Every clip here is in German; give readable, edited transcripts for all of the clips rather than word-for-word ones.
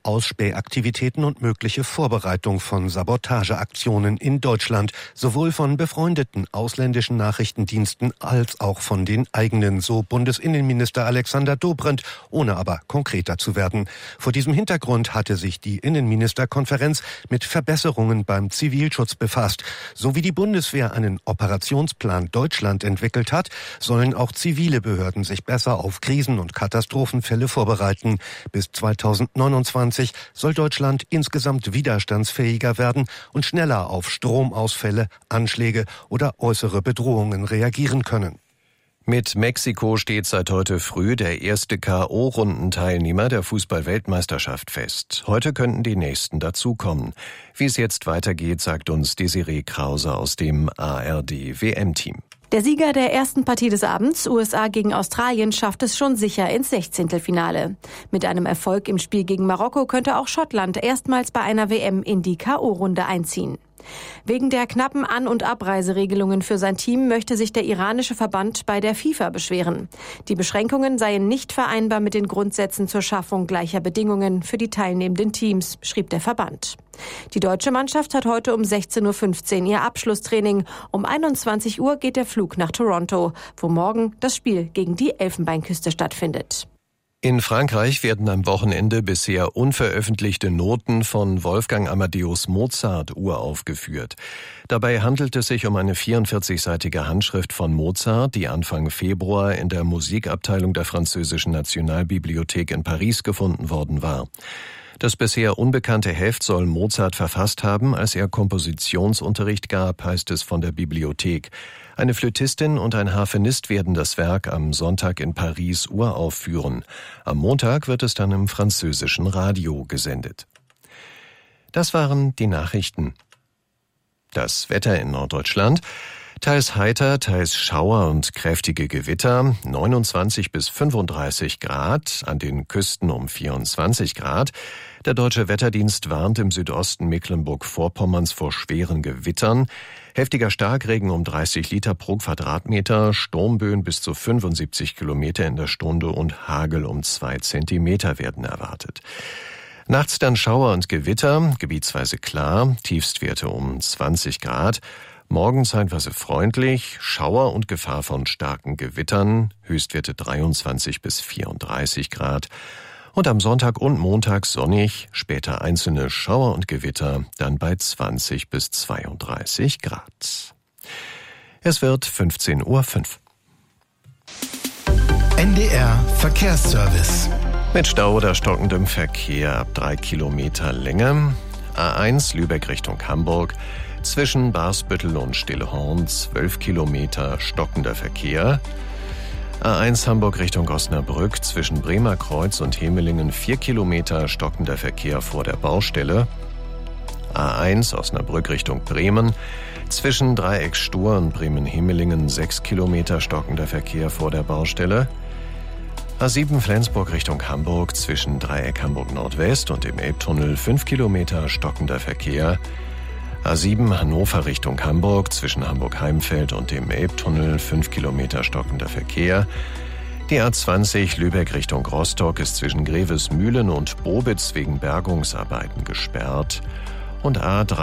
Ausspähaktivitäten und mögliche Vorbereitung von Sabotageaktionen in Deutschland, sowohl von befreundeten ausländischen Nachrichtendiensten als auch von den eigenen, so Bundesinnenminister Alexander Dobrindt, ohne aber konkreter zu werden. Vor diesem Hintergrund hatte sich die Innenministerkonferenz mit Verbesserungen beim Zivilschutz befasst. So wie die Bundeswehr einen Operationsplan Deutschland entwickelt hat, sollen auch zivile Behörden sich besser auf Krisen- und Katastrophenfälle vorbereiten. Bis 2029 soll Deutschland insgesamt widerstandsfähiger werden und schneller auf Stromausfälle, Anschläge oder äußere Bedrohungen reagieren können. Mit Mexiko steht seit heute früh der erste K.O.-Rundenteilnehmer der Fußball-Weltmeisterschaft fest. Heute könnten die nächsten dazukommen. Wie es jetzt weitergeht, sagt uns Desiree Krause aus dem ARD-WM-Team. Der Sieger der ersten Partie des Abends, USA gegen Australien, schafft es schon sicher ins Sechzehntelfinale. Mit einem Erfolg im Spiel gegen Marokko könnte auch Schottland erstmals bei einer WM in die K.O.-Runde einziehen. Wegen der knappen An- und Abreiseregelungen für sein Team möchte sich der iranische Verband bei der FIFA beschweren. Die Beschränkungen seien nicht vereinbar mit den Grundsätzen zur Schaffung gleicher Bedingungen für die teilnehmenden Teams, schrieb der Verband. Die deutsche Mannschaft hat heute um 16.15 Uhr ihr Abschlusstraining. Um 21 Uhr geht der Flug nach Toronto, wo morgen das Spiel gegen die Elfenbeinküste stattfindet. In Frankreich werden am Wochenende bisher unveröffentlichte Noten von Wolfgang Amadeus Mozart uraufgeführt. Dabei handelt es sich um eine 44-seitige Handschrift von Mozart, die Anfang Februar in der Musikabteilung der Französischen Nationalbibliothek in Paris gefunden worden war. Das bisher unbekannte Heft soll Mozart verfasst haben, als er Kompositionsunterricht gab, heißt es von der Bibliothek. Eine Flötistin und ein Harfenist werden das Werk am Sonntag in Paris uraufführen. Am Montag wird es dann im französischen Radio gesendet. Das waren die Nachrichten. Das Wetter in Norddeutschland: teils heiter, teils Schauer und kräftige Gewitter, 29 bis 35 Grad, an den Küsten um 24 Grad. Der Deutsche Wetterdienst warnt im Südosten Mecklenburg-Vorpommerns vor schweren Gewittern. Heftiger Starkregen um 30 Liter pro Quadratmeter, Sturmböen bis zu 75 Kilometer in der Stunde und Hagel um 2 Zentimeter werden erwartet. Nachts dann Schauer und Gewitter, gebietsweise klar, Tiefstwerte um 20 Grad. Morgen zeitweise freundlich, Schauer und Gefahr von starken Gewittern, Höchstwerte 23 bis 34 Grad. Und am Sonntag und Montag sonnig, später einzelne Schauer und Gewitter, dann bei 20 bis 32 Grad. Es wird 15.05 Uhr. NDR Verkehrsservice. Mit Stau oder stockendem Verkehr ab 3 Kilometer Länge. A1 Lübeck Richtung Hamburg. Zwischen Barsbüttel und Stillhorn 12 Kilometer stockender Verkehr. A1 Hamburg Richtung Osnabrück zwischen Bremer Kreuz und Hemelingen 4 Kilometer stockender Verkehr vor der Baustelle. A1 Osnabrück Richtung Bremen zwischen Dreieck Stur und Bremen-Hemelingen 6 Kilometer stockender Verkehr vor der Baustelle. A7 Flensburg Richtung Hamburg zwischen Dreieck Hamburg Nordwest und dem Elbtunnel 5 Kilometer stockender Verkehr. A7 Hannover Richtung Hamburg zwischen Hamburg-Heimfeld und dem Elbtunnel 5 Kilometer stockender Verkehr. Die A20 Lübeck Richtung Rostock ist zwischen Grevesmühlen und Bobitz wegen Bergungsarbeiten gesperrt. Und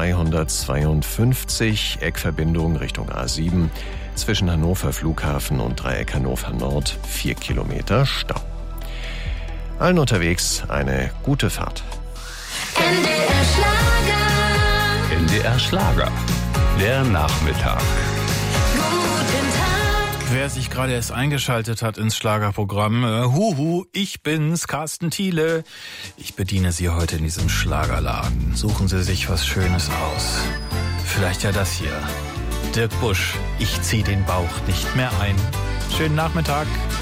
A352 Eckverbindung Richtung A7 zwischen Hannover Flughafen und Dreieck Hannover Nord 4 Kilometer Stau. Allen unterwegs eine gute Fahrt. NDR Schlager. NDR Schlager, der Nachmittag. Guten Tag. Wer sich gerade erst eingeschaltet hat ins Schlagerprogramm, ich bin's, Carsten Thiele. Ich bediene Sie heute in diesem Schlagerladen. Suchen Sie sich was Schönes aus. Vielleicht ja das hier. Dirk Busch, ich zieh den Bauch nicht mehr ein. Schönen Nachmittag.